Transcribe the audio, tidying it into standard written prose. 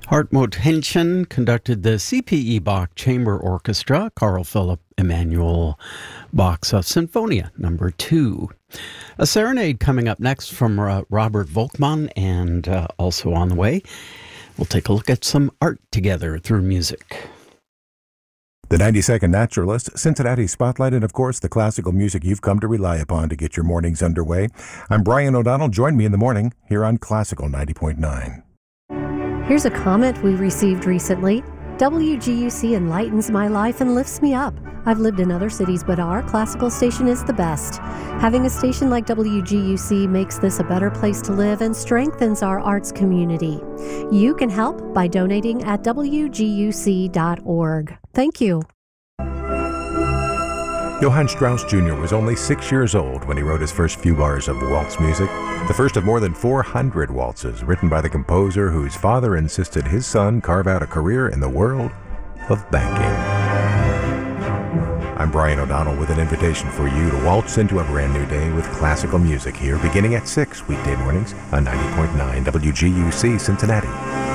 Hartmut Henschen conducted the C.P.E. Bach Chamber Orchestra, Carl Philipp Emanuel Bach's Sinfonia No. 2. A serenade coming up next from Robert Volkmann, and also on the way, we'll take a look at some art together through music. The 90-second Naturalist, Cincinnati Spotlight, and of course the classical music you've come to rely upon to get your mornings underway. I'm Brian O'Donnell. Join me in the morning here on Classical 90.9. Here's a comment we received recently. WGUC enlightens my life and lifts me up. I've lived in other cities, but our classical station is the best. Having a station like WGUC makes this a better place to live and strengthens our arts community. You can help by donating at WGUC.org. Thank you. Johann Strauss Jr. was only 6 years old when he wrote his first few bars of waltz music, the first of more than 400 waltzes written by the composer whose father insisted his son carve out a career in the world of banking. I'm Brian O'Donnell with an invitation for you to waltz into a brand new day with classical music here beginning at 6 weekday mornings on 90.9 WGUC Cincinnati.